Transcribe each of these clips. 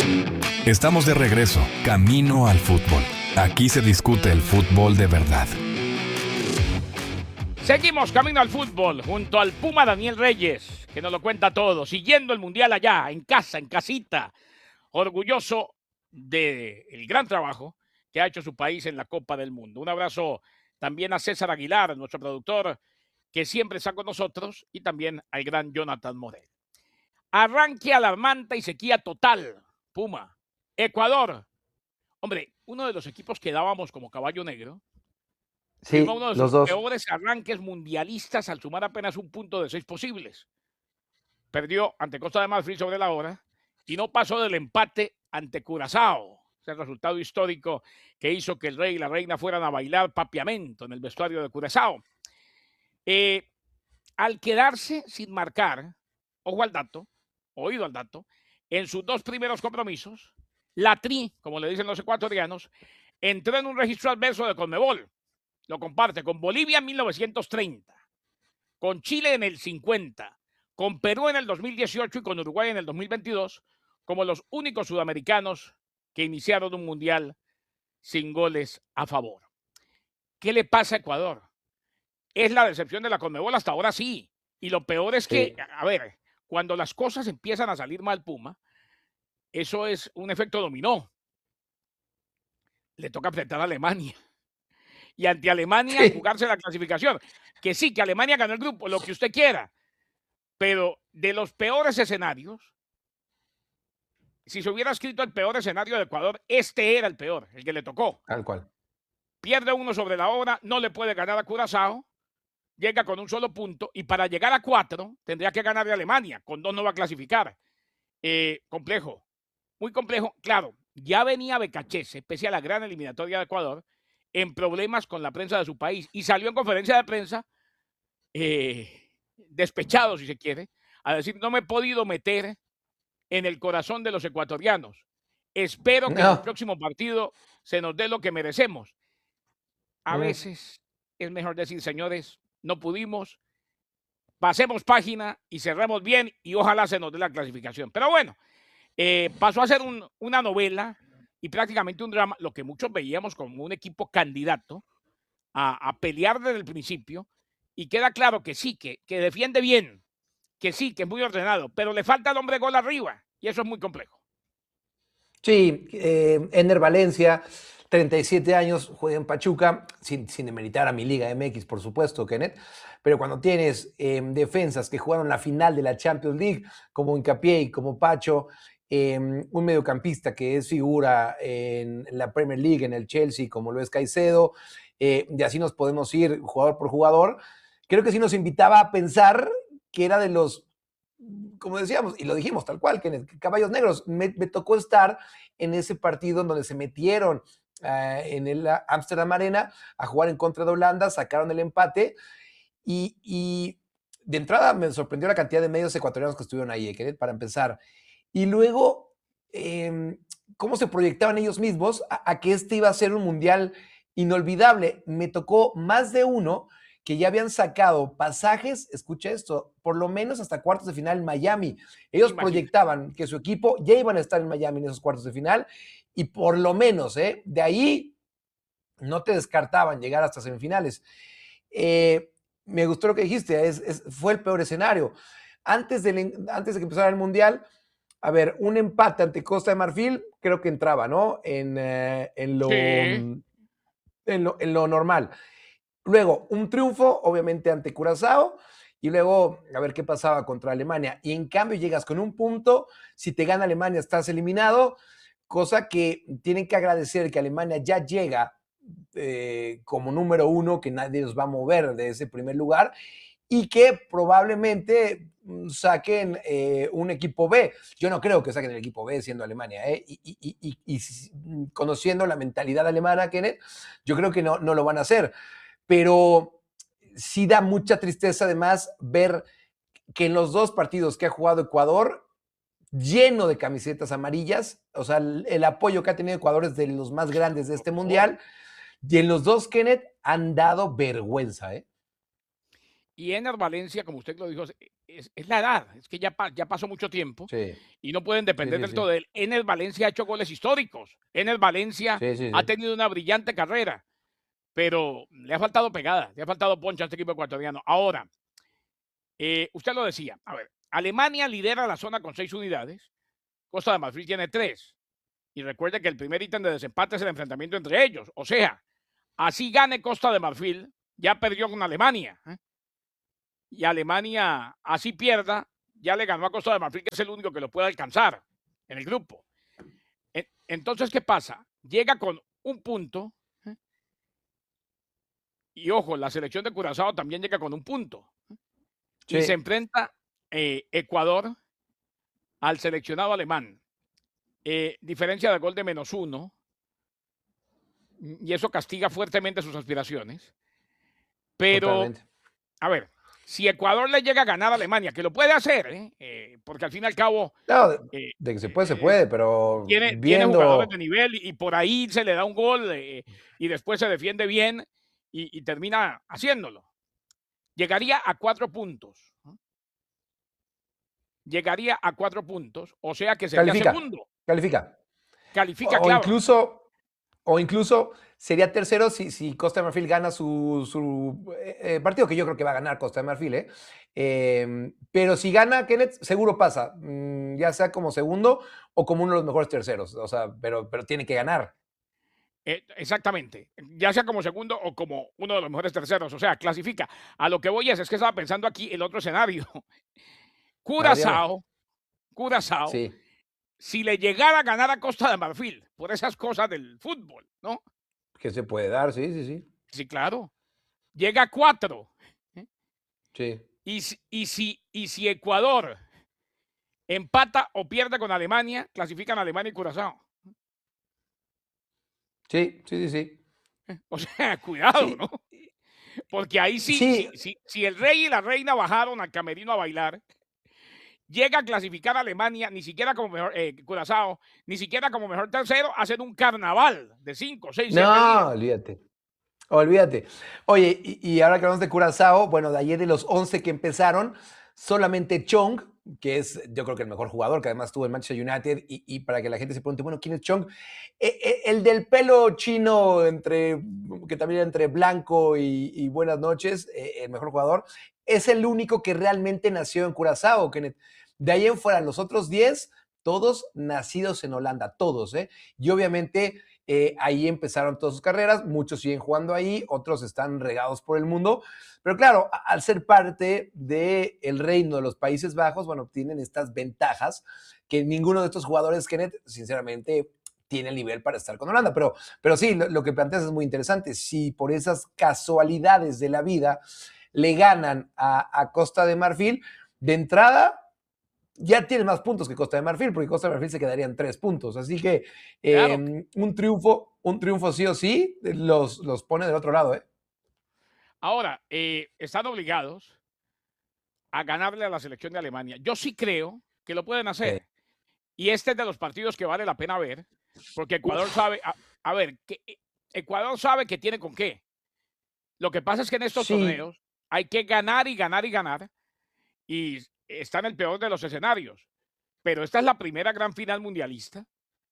Estamos de regreso, camino al fútbol. Aquí se discute el fútbol de verdad. Seguimos camino al fútbol junto al Puma Daniel Reyes, que nos lo cuenta todo, siguiendo el Mundial allá, en casa, en casita, orgulloso del gran trabajo que ha hecho su país en la Copa del Mundo. Un abrazo también a César Aguilar, nuestro productor, que siempre está con nosotros, y también al gran Jonathan Morel. Arranque alarmante y sequía total, Puma. Ecuador. Hombre, uno de los equipos que dábamos como caballo negro, firmó Sí, uno de los sus dos. peores arranques mundialistas al sumar apenas un punto de 6 posibles. Perdió ante Costa de Marfil sobre la hora y no pasó del empate ante Curazao. Ese resultado histórico que hizo que el rey y la reina fueran a bailar papiamento en el vestuario de Curazao. Al quedarse sin marcar, ojo al dato, oído al dato, en sus dos primeros compromisos, la Tri, como le dicen los ecuatorianos, entró en un registro adverso de Conmebol. Lo comparte con Bolivia en 1930, con Chile en el 50, con Perú en el 2018 y con Uruguay en el 2022, como los únicos sudamericanos que iniciaron un mundial sin goles a favor. ¿Qué le pasa a Ecuador? Es la decepción de la Conmebol hasta ahora, sí. Y lo peor es que, a ver, cuando las cosas empiezan a salir mal, Puma, eso es un efecto dominó. Le toca enfrentar a Alemania. Y ante Alemania jugarse la clasificación. Que sí, que Alemania ganó el grupo, lo que usted quiera. Pero de los peores escenarios, si se hubiera escrito el peor escenario de Ecuador, este era el peor, el que le tocó. Tal cual. Pierde uno sobre la hora, no le puede ganar a Curazao, llega con un solo punto y para llegar a 4 tendría que ganar de Alemania, con 2 no va a clasificar. Complejo, muy complejo. Claro, ya venía Becachese, pese a la gran eliminatoria de Ecuador, en problemas con la prensa de su país y salió en conferencia de prensa despechado, si se quiere, a decir: no me he podido meter en el corazón de los ecuatorianos. Espero que en el próximo partido se nos dé lo que merecemos. A veces es mejor decir: señores, no pudimos, pasemos página y cerremos bien y ojalá se nos dé la clasificación. Pero bueno, pasó a ser una novela y prácticamente un drama, lo que muchos veíamos como un equipo candidato a pelear desde el principio, y queda claro que sí, que defiende bien, que sí, que es muy ordenado, pero le falta el hombre gol arriba y eso es muy complejo. Sí, Ender Valencia, 37 años, juega en Pachuca, sin demeritar a mi Liga MX, por supuesto, Kenneth, pero cuando tienes defensas que jugaron la final de la Champions League, como Hincapié y como Pacho, un mediocampista que es figura en la Premier League, en el Chelsea, como lo es Caicedo, y así nos podemos ir jugador por jugador, creo que sí nos invitaba a pensar que era de los, como decíamos, y lo dijimos tal cual, que Caballos Negros, me tocó estar en ese partido en donde se metieron en el Amsterdam Arena a jugar en contra de Holanda, sacaron el empate y de entrada me sorprendió la cantidad de medios ecuatorianos que estuvieron ahí, para empezar. Y luego, cómo se proyectaban ellos mismos a que este iba a ser un mundial inolvidable. Me tocó más de uno que ya habían sacado pasajes, escucha esto, por lo menos hasta cuartos de final en Miami. Ellos proyectaban que su equipo ya iban a estar en Miami en esos cuartos de final y por lo menos, de ahí no te descartaban llegar hasta semifinales. Me gustó lo que dijiste, fue el peor escenario. Antes de que empezara el Mundial, a ver, un empate ante Costa de Marfil creo que entraba, ¿no? En lo normal. Luego, un triunfo, obviamente, ante Curazao, y luego a ver qué pasaba contra Alemania. Y en cambio llegas con un punto, si te gana Alemania estás eliminado, cosa que tienen que agradecer que Alemania ya llega como número 1, que nadie los va a mover de ese primer lugar, y que probablemente saquen un equipo B. Yo no creo que saquen el equipo B siendo Alemania, y conociendo la mentalidad alemana, Kenneth, yo creo que no lo van a hacer. Pero sí da mucha tristeza además ver que en los dos partidos que ha jugado Ecuador, lleno de camisetas amarillas, o sea, el apoyo que ha tenido Ecuador es de los más grandes de este mundial, y en los dos, Kenneth, han dado vergüenza, Y Ener Valencia, como usted lo dijo, es la edad, es que ya pasó mucho tiempo Sí, y no pueden sí, depender sí, del sí. todo de él. Ener Valencia ha hecho goles históricos. Ener Valencia Sí, sí, ha sí. tenido una brillante carrera, pero le ha faltado pegada, le ha faltado poncha a este equipo ecuatoriano. Ahora, usted lo decía, a ver, Alemania lidera la zona con 6 unidades, Costa de Marfil tiene 3. Y recuerde que el primer ítem de desempate es el enfrentamiento entre ellos. O sea, así gane Costa de Marfil, ya perdió con Alemania. Y Alemania, así pierda, ya le ganó a Costa de Marfil, que es el único que lo puede alcanzar en el grupo. Entonces, ¿qué pasa? Llega con un punto. Y ojo, la selección de Curazao también llega con un punto. Y se Sí, enfrenta Ecuador al seleccionado alemán. Diferencia de gol de -1. Y eso castiga fuertemente sus aspiraciones. Pero, totalmente. a ver, si Ecuador le llega a ganar a Alemania, que lo puede hacer, porque al fin y al cabo No, eh, de que se eh, puede, pero tiene jugadores de viendo. nivel y por ahí se le da un gol y después se defiende bien y termina haciéndolo. Llegaría a 4 puntos. ¿No? Llegaría a 4 puntos, o sea que sería Califica, segundo. califica. Califica, O claro. incluso, o incluso sería tercero si Costa de Marfil gana su partido, que yo creo que va a ganar Costa de Marfil, ¿eh? Pero si gana Kenneth, seguro pasa, ya sea como segundo o como uno de los mejores terceros, o sea, pero tiene que ganar. Exactamente, ya sea como segundo o como uno de los mejores terceros, o sea, clasifica. A lo que voy es que estaba pensando aquí el otro escenario. A ver, dígame. Curazao, Sí, si le llegara a ganar a Costa de Marfil, por esas cosas del fútbol, ¿no? que se puede dar, sí, sí, sí. Sí, claro. Llega a 4. ¿eh? Sí, Y si Ecuador empata o pierde con Alemania, clasifican Alemania y Curazao. sí, sí, sí, sí. O sea, cuidado, Sí, ¿no? Porque ahí sí, sí, si el rey y la reina bajaron al camerino a bailar, llega a clasificar a Alemania, ni siquiera como mejor, Curazao, ni siquiera como mejor tercero, hacen un carnaval de 5, 6, 7 días. no, olvídate. Olvídate. Oye, y ahora que hablamos de Curazao, bueno, de ayer de los 11 que empezaron, solamente Chong, que es yo creo que el mejor jugador, que además estuvo en Manchester United, y para que la gente se pregunte, bueno, ¿quién es Chong? El del pelo chino, que también era entre blanco y buenas noches, el mejor jugador, es el único que realmente nació en Curazao, Kenneth. De ahí en fuera, los otros 10, todos nacidos en Holanda, todos, ¿eh? Y obviamente ahí empezaron todas sus carreras, muchos siguen jugando ahí, otros están regados por el mundo, pero claro, al ser parte del reino de los Países Bajos, bueno, tienen estas ventajas que ninguno de estos jugadores, Kenneth, sinceramente, tiene el nivel para estar con Holanda, pero sí, lo que planteas es muy interesante, si por esas casualidades de la vida le ganan a Costa de Marfil, de entrada ya tiene más puntos que Costa de Marfil, porque Costa de Marfil se quedaría en 3 puntos. Así que Claro. un triunfo sí o sí los pone del otro lado. Ahora, están obligados a ganarle a la selección de Alemania. Yo sí creo que lo pueden Sí. hacer. Y este es de los partidos que vale la pena ver, porque Ecuador Uf, sabe, a ver, que Ecuador sabe que tiene con qué. Lo que pasa es que en estos sí, torneos hay que ganar y ganar y ganar, y está en el peor de los escenarios. Pero esta es la primera gran final mundialista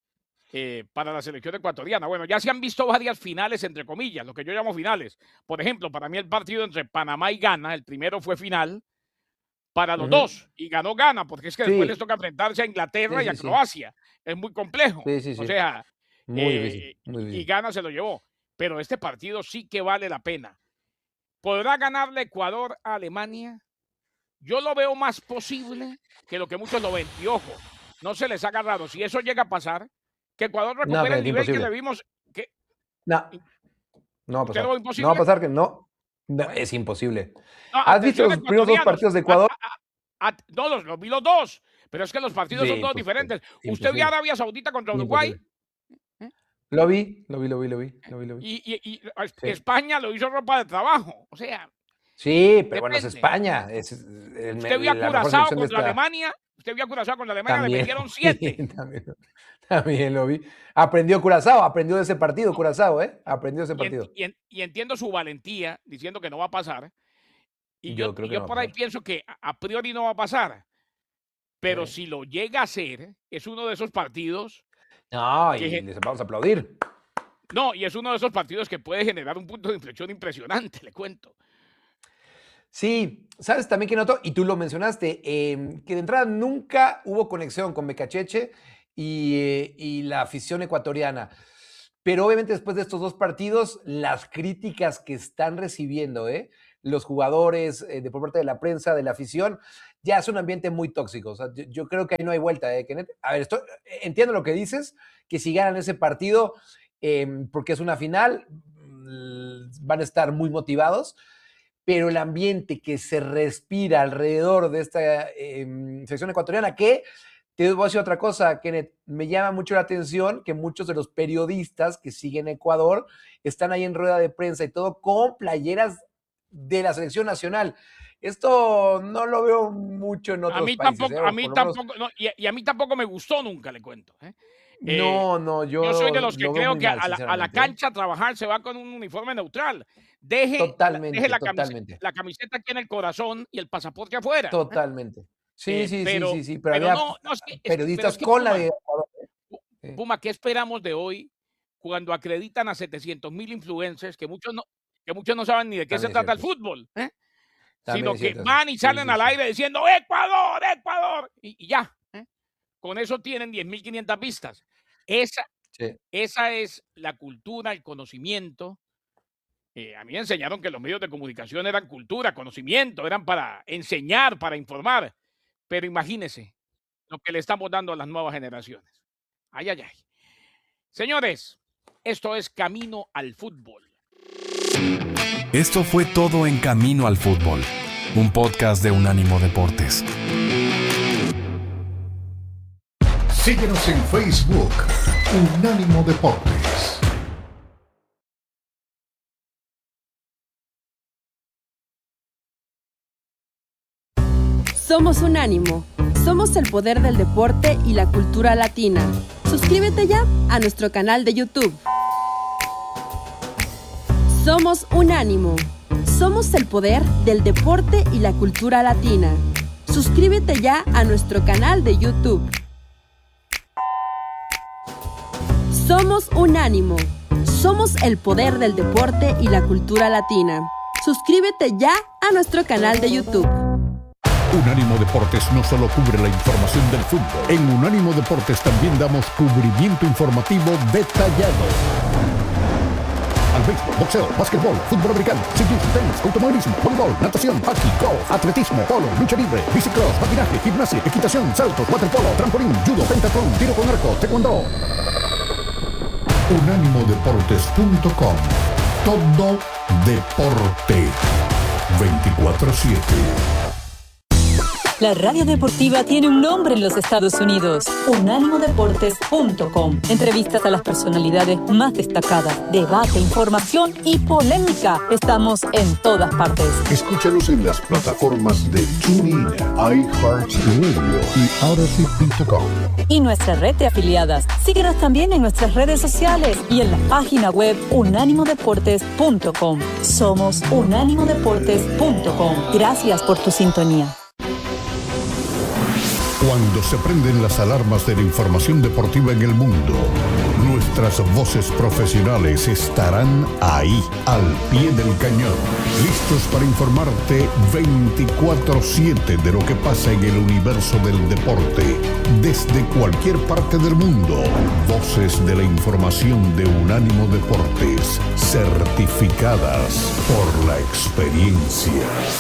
para la selección ecuatoriana. Bueno, ya se han visto varias finales, entre comillas, lo que yo llamo finales. Por ejemplo, para mí el partido entre Panamá y Ghana, el primero fue final para los ujú, dos, y ganó Ghana, porque es que después les sí, toca enfrentarse a sí, Inglaterra y a sí, sí, Croacia. Es muy complejo. sí, sí, O sí. sea, Muy difícil, muy y difícil. Ghana se lo llevó. Pero este partido sí que vale la pena. ¿Podrá ganarle Ecuador a Alemania? Yo lo veo más posible que lo que muchos lo ven. Y ojo, no se les haga raro. Si eso llega a pasar, que Ecuador No, recupere que el es nivel que le imposible. vimos. Que, No, no va a ¿Usted lo pasar. ve No va a imposible? pasar que no. No, es imposible. No, ¿Has visto atención, los primeros dos ecuatorianos. partidos de Ecuador? No, los vi los dos. Pero es que los partidos Sí, son todos imposible. diferentes. ¿Usted vio Imposible. Arabia Saudita contra Uruguay? Imposible. ¿Eh? Lo vi, lo vi, lo vi, lo vi, lo vi, lo vi. Y Sí. España lo hizo ropa de trabajo. O sea, Sí, pero bueno, es depende. España. Es Usted vio a la mejor Curazao selección de contra esta. Alemania. Usted vio a Curazao contra Alemania, le También, metieron 7. también, también lo vi. Aprendió Curazao, aprendió de ese partido Curazao, ¿eh? Aprendió ese partido. Y entiendo su valentía diciendo que no va a pasar. Y Yo creo que no va yo a por ahí pasar. pienso que a priori no va a pasar. Pero Sí. si lo llega a hacer, es uno de esos partidos No, que... y les vamos a aplaudir. No, y es uno de esos partidos que puede generar un punto de inflexión impresionante, le cuento. Sí, sabes también que noto, y tú lo mencionaste, que de entrada nunca hubo conexión con Becacheche y la afición ecuatoriana. Pero obviamente después de estos dos partidos, las críticas que están recibiendo los jugadores por parte de la prensa, de la afición, ya es un ambiente muy tóxico. O sea, yo creo que ahí no hay vuelta, Kenneth. A ver, entiendo lo que dices, que si ganan ese partido, porque es una final, van a estar muy motivados, pero el ambiente que se respira alrededor de esta selección ecuatoriana, que te voy a decir otra cosa, Kenneth, me llama mucho la atención que muchos de los periodistas que siguen Ecuador están ahí en rueda de prensa y todo con playeras de la selección nacional. Esto no lo veo mucho en otros países, A o mí por lo menos... tampoco, no, y a mí tampoco me gustó nunca, le cuento. No, Yo soy de yo los que lo veo creo muy que mal, a la sinceramente. cancha a trabajar se va con un uniforme neutral. Deje Totalmente, la camiseta aquí en el corazón y el pasaporte afuera. totalmente. Sí, pero Pero había no, pero es periodistas que con la Puma, de Ecuador. Sí, Puma, ¿qué esperamos de hoy cuando acreditan a 700,000 influencers que muchos no saben ni de qué se también es trata el cierto eso. fútbol? También Sino es que cierto eso. van y Sí, salen sí, al sí. aire diciendo ¡Ecuador, Ecuador! Y ya. Con eso tienen 10,500 vistas. Sí. Esa es la cultura, el conocimiento. A mí me enseñaron que los medios de comunicación eran cultura, conocimiento, eran para enseñar, para informar. Pero imagínense lo que le estamos dando a las nuevas generaciones. Ay, ay, ay. Señores, esto es Camino al Fútbol. Esto fue todo en Camino al Fútbol, un podcast de Unánimo Deportes. Síguenos en Facebook, Unánimo Deportes. Somos Unánimo. Somos el poder del deporte y la cultura latina. Suscríbete ya a nuestro canal de YouTube. Somos Unánimo. Somos el poder del deporte y la cultura latina. Suscríbete ya a nuestro canal de YouTube. Somos Unánimo. Somos el poder del deporte y la cultura latina. Suscríbete ya a nuestro canal de YouTube. Unánimo Deportes no solo cubre la información del fútbol. En Unánimo Deportes también damos cubrimiento informativo detallado al béisbol, boxeo, básquetbol, fútbol americano, ciclismo, tenis, automovilismo, voleibol, natación, hockey, golf, atletismo, polo, lucha libre, bicicross, patinaje, gimnasia, equitación, saltos, waterpolo, trampolín, judo, pentatlón, tiro con arco, taekwondo. Unánimodeportes.com. Todo deporte. 24/7. La radio deportiva tiene un nombre en los Estados Unidos: unánimodeportes.com. Entrevistas a las personalidades más destacadas, debate, información y polémica. Estamos en todas partes. Escúchanos en las plataformas de TuneIn, iHeartRadio y Odyssey.com. Y nuestra red de afiliadas. Síguenos también en nuestras redes sociales y en la página web unánimodeportes.com. Somos unánimodeportes.com. Gracias por tu sintonía. Cuando se prenden las alarmas de la información deportiva en el mundo, nuestras voces profesionales estarán ahí, al pie del cañón, listos para informarte 24/7 de lo que pasa en el universo del deporte, desde cualquier parte del mundo. Voces de la información de Unánimo Deportes, certificadas por la experiencia.